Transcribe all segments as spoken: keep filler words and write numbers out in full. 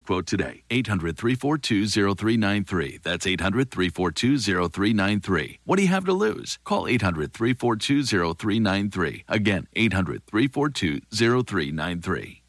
quote today. eight hundred, three four two, zero three nine three. That's eight hundred, three four two, zero three nine three. What do you have to lose? Call eight hundred, three four two, zero three nine three. Again, eight hundred, three four two, zero three nine three.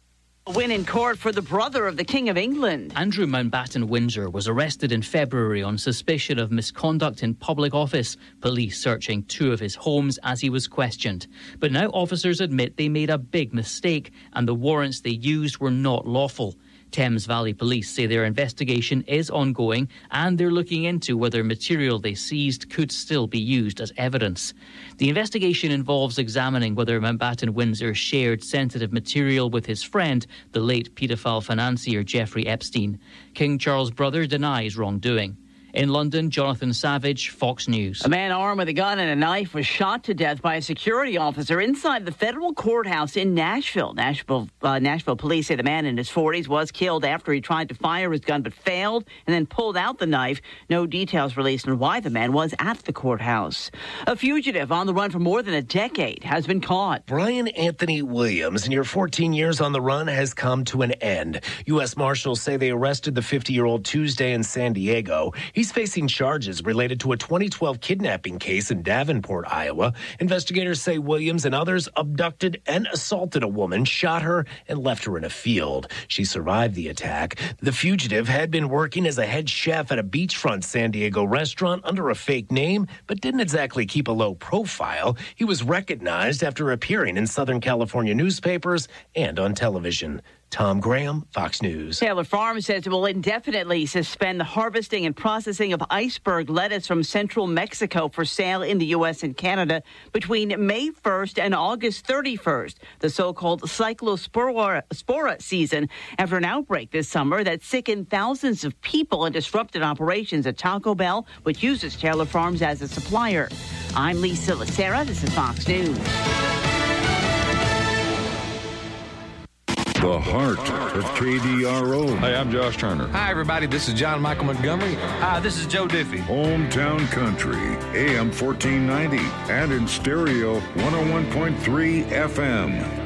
A win in court for the brother of the King of England. Andrew Mountbatten Windsor was arrested in February on suspicion of misconduct in public office, police searching two of his homes as he was questioned. But now officers admit they made a big mistake and the warrants they used were not lawful. Thames Valley Police say their investigation is ongoing and they're looking into whether material they seized could still be used as evidence. The investigation involves examining whether Mountbatten Windsor shared sensitive material with his friend, the late paedophile financier Jeffrey Epstein. King Charles' brother denies wrongdoing. In London, Jonathan Savage, Fox News. A man armed with a gun and a knife was shot to death by a security officer inside the federal courthouse in Nashville. Nashville, uh, Nashville police say the man in his forties was killed after he tried to fire his gun but failed and then pulled out the knife. No details released on why the man was at the courthouse. A fugitive on the run for more than a decade has been caught. Brian Anthony Williams, near fourteen years on the run, has come to an end. U S Marshals say they arrested the fifty-year-old Tuesday in San Diego. He's facing charges related to a twenty twelve kidnapping case in Davenport, Iowa. Investigators say Williams and others abducted and assaulted a woman, shot her, and left her in a field. She survived the attack. The fugitive had been working as a head chef at a beachfront San Diego restaurant under a fake name, but didn't exactly keep a low profile. He was recognized after appearing in Southern California newspapers and on television. Tom Graham, Fox News. Taylor Farms says it will indefinitely suspend the harvesting and processing of iceberg lettuce from central Mexico for sale in the U S and Canada between May first and August thirty-first, the so-called cyclospora spora season, after an outbreak this summer that sickened thousands of people and disrupted operations at Taco Bell, which uses Taylor Farms as a supplier. I'm Lisa Lacera. This is Fox News. The heart of K D R O. Hey, I'm Josh Turner. Hi, everybody. This is John Michael Montgomery. Hi, this is Joe Diffie. Hometown Country, A M fourteen ninety, and in stereo, one oh one point three F M.